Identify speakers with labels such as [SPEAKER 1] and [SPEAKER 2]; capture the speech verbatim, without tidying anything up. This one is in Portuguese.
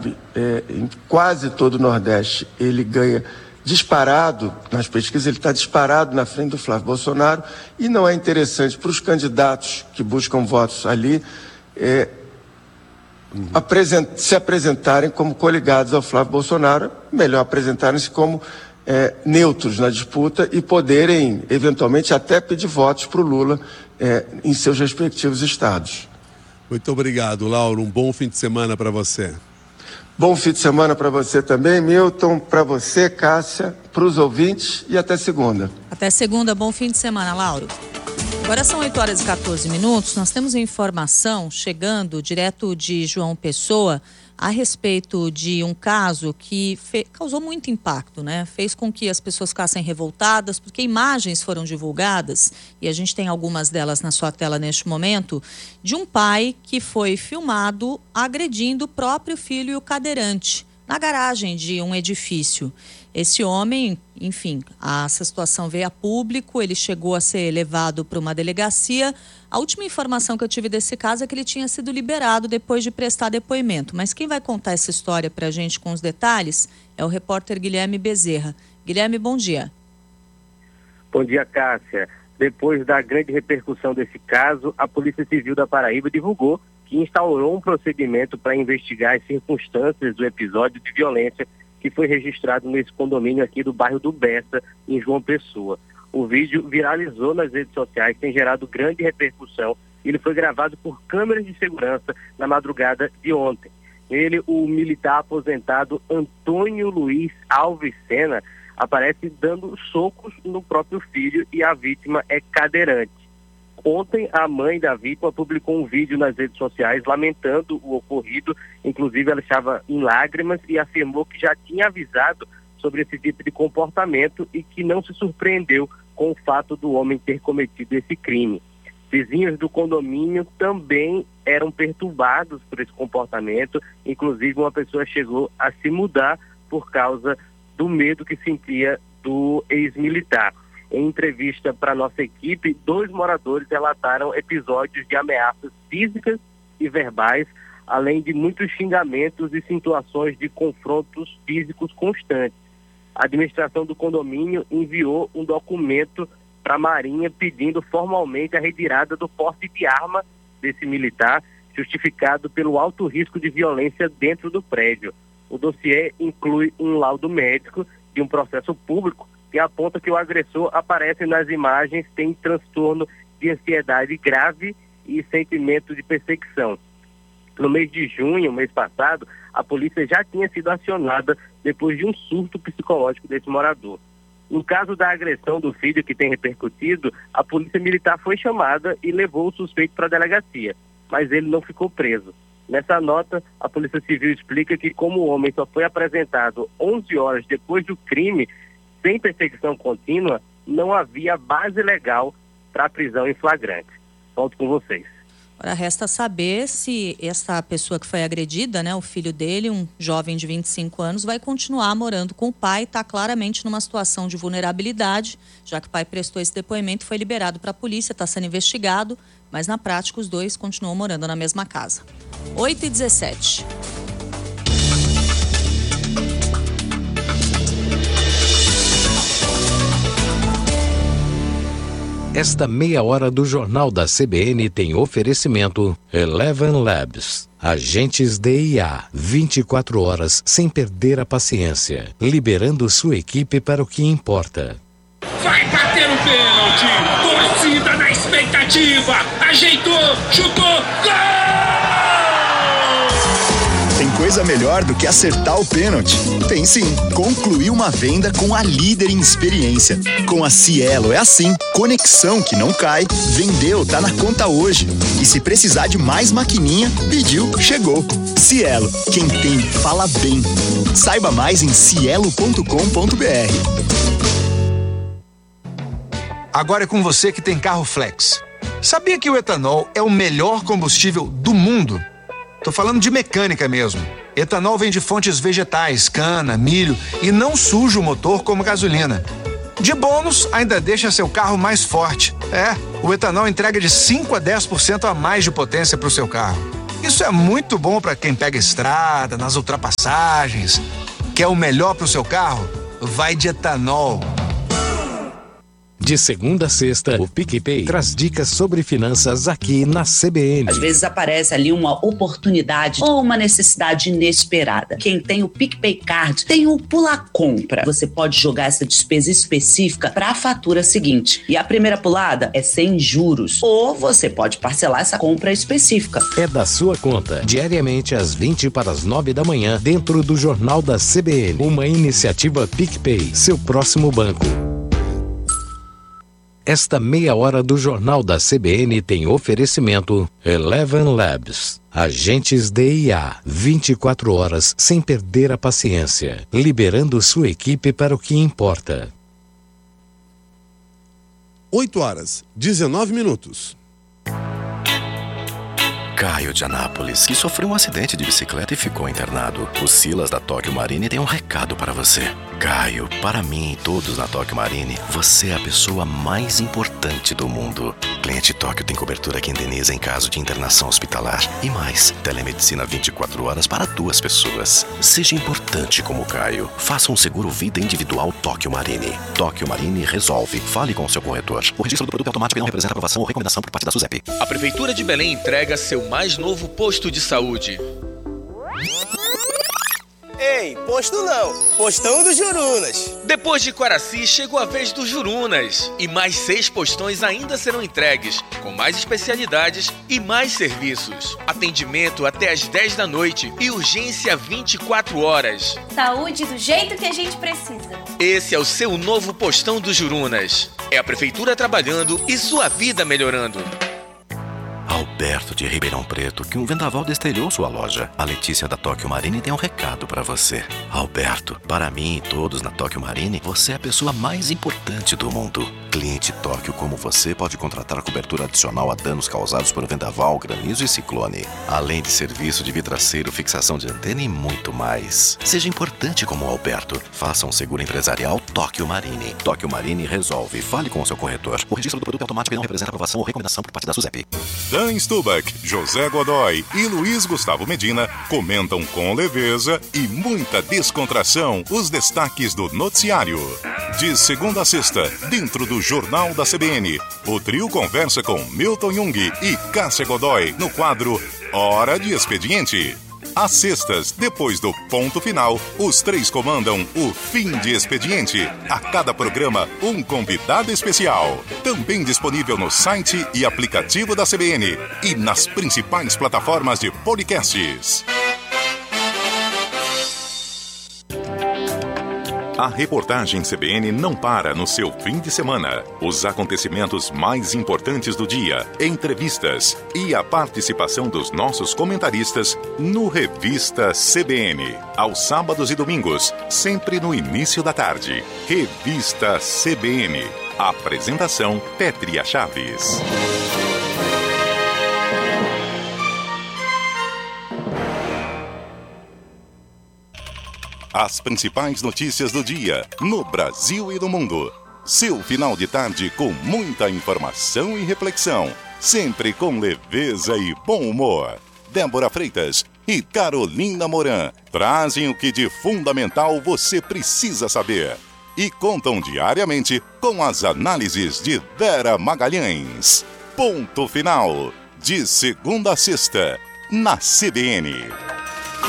[SPEAKER 1] sabe, é, em quase todo o Nordeste, ele ganha disparado nas pesquisas, ele está disparado na frente do Flávio Bolsonaro, e não é interessante para os candidatos que buscam votos ali é, uhum. apresent, se apresentarem como coligados ao Flávio Bolsonaro, melhor apresentarem-se como é, neutros na disputa e poderem, eventualmente, até pedir votos para o Lula é, em seus respectivos estados.
[SPEAKER 2] Muito obrigado, Lauro. Um bom fim de semana para você.
[SPEAKER 1] Bom fim de semana para você também, Milton, para você, Cássia, para os ouvintes e até segunda.
[SPEAKER 3] Até segunda, bom fim de semana, Lauro. Agora são oito horas e quatorze minutos, nós temos informação chegando direto de João Pessoa a respeito de um caso que fe... causou muito impacto, né? Fez com que as pessoas ficassem revoltadas, porque imagens foram divulgadas, e a gente tem algumas delas na sua tela neste momento, de um pai que foi filmado agredindo o próprio filho e o cadeirante na garagem de um edifício. Esse homem, enfim, essa situação veio a público, ele chegou a ser levado para uma delegacia. A última informação que eu tive desse caso é que ele tinha sido liberado depois de prestar depoimento. Mas quem vai contar essa história para a gente com os detalhes é o repórter Guilherme Bezerra. Guilherme, bom dia.
[SPEAKER 4] Bom dia, Cássia. Depois da grande repercussão desse caso, a Polícia Civil da Paraíba divulgou que instaurou um procedimento para investigar as circunstâncias do episódio de violência que foi registrado nesse condomínio aqui do bairro do Bessa, em João Pessoa. O vídeo viralizou nas redes sociais, tem gerado grande repercussão. Ele foi gravado por câmeras de segurança na madrugada de ontem. Ele, o militar aposentado Antônio Luiz Alves Sena, aparece dando socos no próprio filho e a vítima é cadeirante. Ontem, a mãe da vítima publicou um vídeo nas redes sociais lamentando o ocorrido. Inclusive, ela estava em lágrimas e afirmou que já tinha avisado sobre esse tipo de comportamento e que não se surpreendeu com o fato do homem ter cometido esse crime. Vizinhos do condomínio também eram perturbados por esse comportamento. Inclusive, uma pessoa chegou a se mudar por causa do medo que sentia do ex-militar. Em entrevista para nossa equipe, dois moradores relataram episódios de ameaças físicas e verbais, além de muitos xingamentos e situações de confrontos físicos constantes. A administração do condomínio enviou um documento para a Marinha pedindo formalmente a retirada do porte de arma desse militar, justificado pelo alto risco de violência dentro do prédio. O dossiê inclui um laudo médico de um processo público que aponta que o agressor aparece nas imagens, tem transtorno de ansiedade grave e sentimento de perseguição. No mês de junho, mês passado, a polícia já tinha sido acionada depois de um surto psicológico desse morador. No caso da agressão do filho que tem repercutido, a polícia militar foi chamada e levou o suspeito para a delegacia, mas ele não ficou preso. Nessa nota, a Polícia Civil explica que como o homem só foi apresentado onze horas depois do crime, sem perseguição contínua, não havia base legal para a prisão em flagrante. Volto com vocês.
[SPEAKER 3] Agora resta saber se essa pessoa que foi agredida, né, o filho dele, um jovem de vinte e cinco anos, vai continuar morando com o pai, está claramente numa situação de vulnerabilidade, já que o pai prestou esse depoimento, foi liberado para a polícia, está sendo investigado, mas na prática os dois continuam morando na mesma casa. oito e dezessete.
[SPEAKER 5] Esta meia hora do Jornal da C B N tem oferecimento Eleven Labs. Agentes D I A, vinte e quatro horas sem perder a paciência, liberando sua equipe para o que importa.
[SPEAKER 6] Vai bater o pênalti! Torcida na expectativa! Ajeitou! Chutou! Gol!
[SPEAKER 7] Tem coisa melhor do que acertar o pênalti? Tem sim. Concluir uma venda com a líder em experiência. Com a Cielo é assim. Conexão que não cai. Vendeu, tá na conta hoje. E se precisar de mais maquininha, pediu, chegou. Cielo. Quem tem, fala bem. Saiba mais em cielo ponto com ponto br.
[SPEAKER 8] Agora é com você que tem carro flex. Sabia que o etanol é o melhor combustível do mundo? Tô falando de mecânica mesmo. Etanol vem de fontes vegetais, cana, milho e não suja o motor como gasolina. De bônus, ainda deixa seu carro mais forte. É, o etanol entrega de cinco a dez por cento a mais de potência para o seu carro. Isso é muito bom para quem pega estrada, nas ultrapassagens. Quer o melhor para o seu carro? Vai de etanol.
[SPEAKER 5] De segunda a sexta, o PicPay traz dicas sobre finanças aqui na C B N.
[SPEAKER 9] Às vezes aparece ali uma oportunidade ou uma necessidade inesperada. Quem tem o PicPay Card tem o Pula Compra. Você pode jogar essa despesa específica para a fatura seguinte. E a primeira pulada é sem juros. Ou você pode parcelar essa compra específica.
[SPEAKER 5] É da sua conta, diariamente às vinte para as nove da manhã, dentro do Jornal da C B N. Uma iniciativa PicPay, seu próximo banco. Esta meia hora do Jornal da C B N tem oferecimento Eleven Labs. Agentes D I A, vinte e quatro horas sem perder a paciência, liberando sua equipe para o que importa.
[SPEAKER 2] oito horas, dezenove minutos.
[SPEAKER 10] Caio de Anápolis, que sofreu um acidente de bicicleta e ficou internado. O Silas da Tóquio Marine tem um recado para você. Caio, para mim e todos na Tóquio Marine, você é a pessoa mais importante do mundo. Cliente Tóquio tem cobertura que indeniza em caso de internação hospitalar. E mais, telemedicina vinte e quatro horas para duas pessoas. Seja importante como o Caio. Faça um seguro vida individual Tóquio Marine. Tóquio Marine resolve. Fale com o seu corretor. O registro do produto automático não representa aprovação ou recomendação por parte da SUSEP.
[SPEAKER 11] A Prefeitura de Belém entrega seu mais novo posto de saúde.
[SPEAKER 12] Ei, posto não, postão do Jurunas.
[SPEAKER 11] Depois de Quaraci, chegou a vez do Jurunas. E mais seis postões ainda serão entregues, com mais especialidades e mais serviços. Atendimento até às dez da noite e urgência vinte e quatro horas.
[SPEAKER 13] Saúde do jeito que a gente precisa.
[SPEAKER 11] Esse é o seu novo postão do Jurunas. É a Prefeitura trabalhando e sua vida melhorando.
[SPEAKER 10] Alberto de Ribeirão Preto, que um vendaval destelhou sua loja. A Letícia da Tóquio Marine tem um recado para você. Alberto, para mim e todos na Tóquio Marine, você é a pessoa mais importante do mundo. Cliente Tóquio como você pode contratar cobertura adicional a danos causados por vendaval, granizo e ciclone. Além de serviço de vidraceiro, fixação de antena e muito mais. Seja importante como o Alberto. Faça um seguro empresarial Tóquio Marine. Tóquio Marine resolve. Fale com o seu corretor. O registro do produto automático não representa aprovação ou recomendação por parte da SUSEP.
[SPEAKER 14] Dan Stubach, José Godoy e Luiz Gustavo Medina comentam com leveza e muita descontração os destaques do noticiário. De segunda a sexta, dentro do Jornal da C B N, o trio conversa com Milton Jung e Cássia Godoy no quadro Hora de Expediente. Às sextas, depois do ponto final, os três comandam o Fim de Expediente. A cada programa, um convidado especial. Também disponível no site e aplicativo da C B N e nas principais plataformas de podcasts. A reportagem C B N não para no seu fim de semana. Os acontecimentos mais importantes do dia, entrevistas e a participação dos nossos comentaristas no Revista C B N. Aos sábados e domingos, sempre no início da tarde. Revista C B N. Apresentação Pétria Chaves. As principais notícias do dia, no Brasil e no mundo. Seu final de tarde com muita informação e reflexão. Sempre com leveza e bom humor. Débora Freitas e Carolina Moran trazem o que de fundamental você precisa saber. E contam diariamente com as análises de Vera Magalhães. Ponto final. De segunda a sexta, na C B N.